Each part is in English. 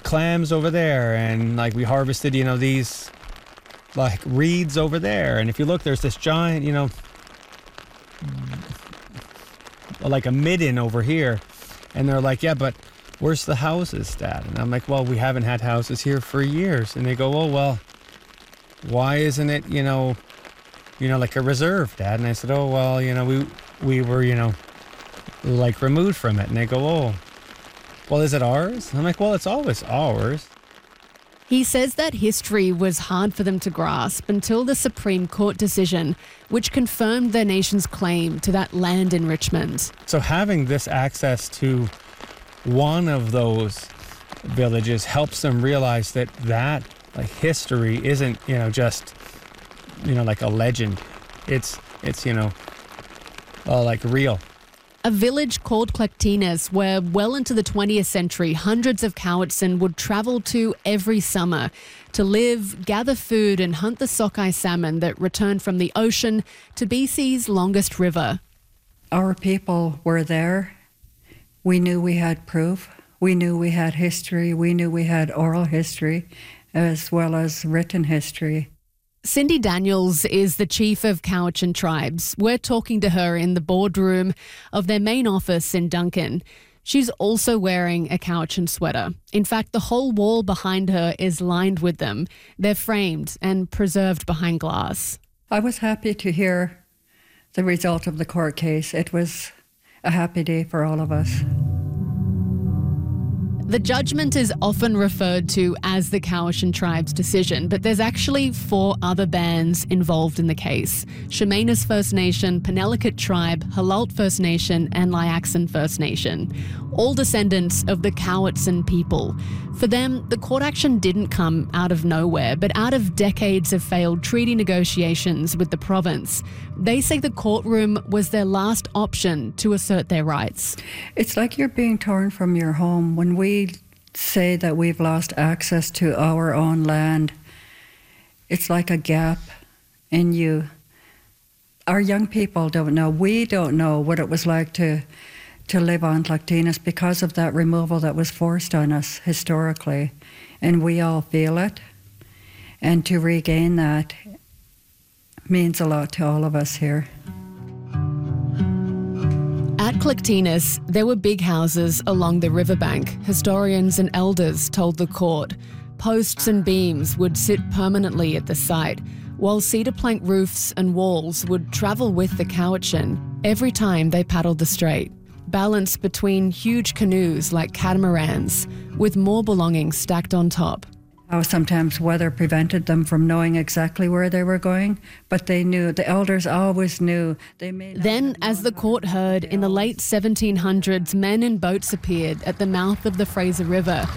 clams over there, and like we harvested, these like reeds over there. And if you look, there's this giant, like a midden over here. And they're like, yeah, but where's the houses, Dad? And I'm like, well, we haven't had houses here for years. And they go, oh, well, why isn't it, like a reserve, Dad? And I said, oh, well, we were, like removed from it. And they go, oh, well, is it ours? I'm like, well, it's always ours. He says that history was hard for them to grasp until the Supreme Court decision, which confirmed their nation's claim to that land enrichment. So having this access to one of those villages helps them realize that like history isn't, just, like a legend. It's like real. A village called Clactinas, where well into the 20th century, hundreds of Cowichan would travel to every summer to live, gather food and hunt the sockeye salmon that returned from the ocean to BC's longest river. Our people were there. We knew we had proof. We knew we had history. We knew we had oral history as well as written history. Cindy Daniels is the chief of Cowichan tribes. We're talking to her in the boardroom of their main office in Duncan. She's also wearing a Cowichan sweater. In fact, the whole wall behind her is lined with them. They're framed and preserved behind glass. I was happy to hear the result of the court case. It was a happy day for all of us. The judgment is often referred to as the Cowichan tribe's decision, but there's actually 4 other bands involved in the case: Chemainus First Nation, Penelakut Tribe, Halalt First Nation and Liaxin First Nation, all descendants of the Cowichan people. For them, the court action didn't come out of nowhere, but out of decades of failed treaty negotiations with the province. They say the courtroom was their last option to assert their rights. It's like you're being torn from your home. When we say that we've lost access to our own land, it's like a gap in you. Our young people don't know. We don't know what it was like to live on Clactinas because of that removal that was forced on us historically. And we all feel it. And to regain that means a lot to all of us here. At Clactinas, there were big houses along the riverbank, historians and elders told the court. Posts and beams would sit permanently at the site, while cedar plank roofs and walls would travel with the Cowichan every time they paddled the strait, balanced between huge canoes like catamarans, with more belongings stacked on top. How sometimes weather prevented them from knowing exactly where they were going, but they knew. The elders always knew. Then, as the court heard, in the late 1700s, men in boats appeared at the mouth of the Fraser River.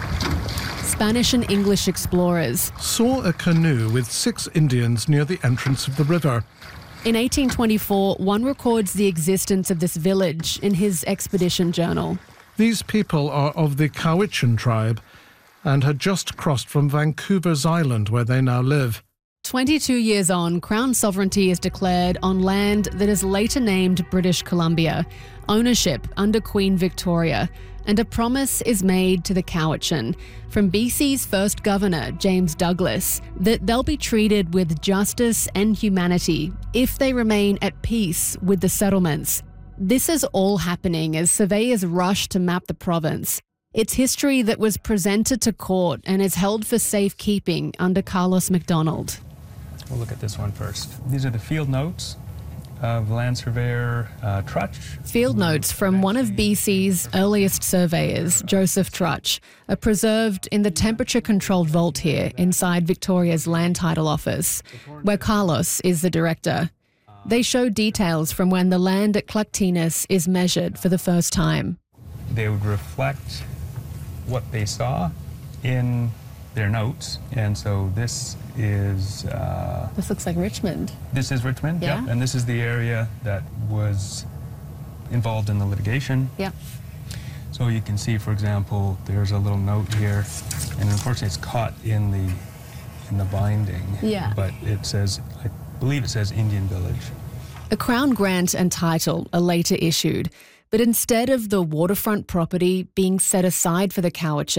Spanish and English explorers saw a canoe with 6 Indians near the entrance of the river. In 1824, one records the existence of this village in his expedition journal. These people are of the Cowichan tribe and had just crossed from Vancouver's Island, where they now live. 22 years on, Crown sovereignty is declared on land that is later named British Columbia, ownership under Queen Victoria, and a promise is made to the Cowichan from BC's first governor, James Douglas, that they'll be treated with justice and humanity if they remain at peace with the settlements. This is all happening as surveyors rush to map the province. It's history that was presented to court and is held for safekeeping under Carlos MacDonald. We'll look at this one first. These are the field notes of land surveyor Trutch. Field notes from one of BC's earliest surveyors, Joseph Trutch, are preserved in the temperature-controlled vault here inside Victoria's Land Title Office, where Carlos is the director. They show details from when the land at Clactinas is measured for the first time. They would reflect what they saw in their notes, and so this is... This looks like Richmond. This is Richmond, yeah. Yep. And this is the area that was involved in the litigation. Yep. So you can see, for example, there's a little note here, and unfortunately it's caught in the binding. Yeah. But it says, I believe it says Indian Village. A Crown grant and title are later issued, but instead of the waterfront property being set aside for the Cowichan,